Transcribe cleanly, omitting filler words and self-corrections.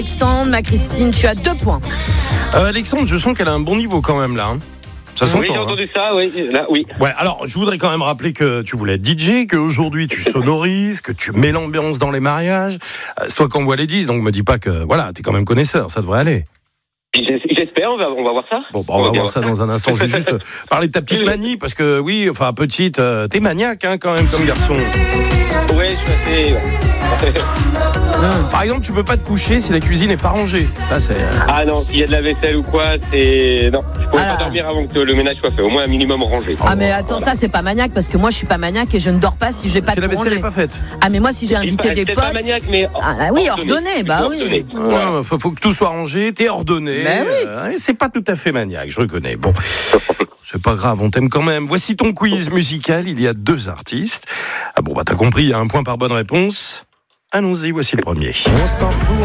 Alexandre, ma Christine, tu as 2 points. Alexandre, je sens qu'elle a un bon niveau quand même là. Ça s'entend, Oui, j'ai entendu ça, oui. Là, oui. Ouais, alors je voudrais quand même rappeler que tu voulais être DJ, qu'aujourd'hui tu sonorises, que tu mets l'ambiance dans les mariages. C'est toi qu'on voit les 10, donc me dis pas que voilà, t'es quand même connaisseur, ça devrait aller. J'espère, on va voir ça. Bon, on va voir ça dans un instant. Je vais juste parler de ta petite manie, parce que oui, enfin petite, t'es maniaque quand même comme garçon. Ouais, je suis assez... Par exemple, tu peux pas te coucher si la cuisine est pas rangée. Ça c'est. Ah non, s'il y a de la vaisselle ou quoi, c'est... Non, je pourrais pas dormir avant que le ménage soit fait. Au moins un minimum rangé. Ah mais attends, ça c'est pas maniaque, parce que moi je suis pas maniaque et je ne dors pas si j'ai pas Si de la vaisselle rangé. n'est pas faite. Ah mais moi si j'ai invité des C'est potes... pas maniaque, mais... oui, ordonné, bah oui. Ouais, faut que tout soit rangé, t'es ordonné. Ben oui. C'est pas tout à fait maniaque, je reconnais. Bon, c'est pas grave, on t'aime quand même. Voici ton quiz musical. Il y a 2 artistes. Ah bon, bah t'as compris, il y a 1 point par bonne réponse. Allons-y, voici le premier. On s'en fout.